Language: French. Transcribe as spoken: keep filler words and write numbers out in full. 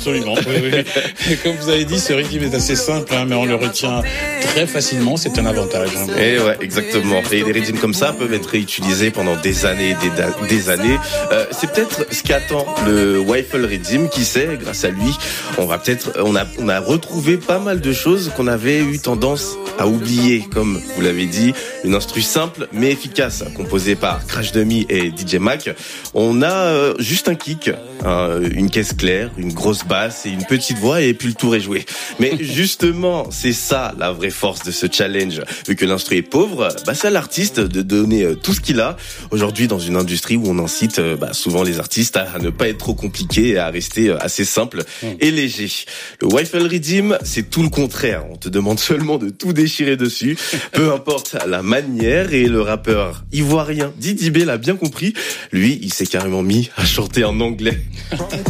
Absolument, oui, oui. Comme vous avez dit, ce rythme est assez simple, hein, mais on le retient très facilement, c'est un avantage. Hein. Et ouais, exactement. Et des rythmes comme ça peuvent être réutilisés pendant des années et des, da- des années. Euh, c'est peut-être ce qu'attend le Waffle Rhythm, qui sait, grâce à lui, on va peut-être, on a, on a retrouvé pas mal de choses qu'on avait eu tendance à oublier, comme vous l'avez dit, une instru simple mais efficace, composée par Crash Dummy et D J Mac. On a euh, juste un kick, hein, une caisse claire, une grosse basse et une petite voix et puis le tour est joué. Mais justement, c'est ça la vraie force de ce challenge. Vu que l'instru est pauvre, bah c'est à l'artiste de donner euh, tout ce qu'il a. Aujourd'hui, dans une industrie où on incite euh, bah, souvent les artistes à ne pas être trop compliqués et à rester euh, assez simple et léger. Le Waffle Rhythm, c'est tout le contraire. On te demande seulement de tout déchirer dessus, peu importe la manière. Et le rappeur ivoirien Didi B l'a bien compris. Lui, il s'est carrément mis à chanter en anglais.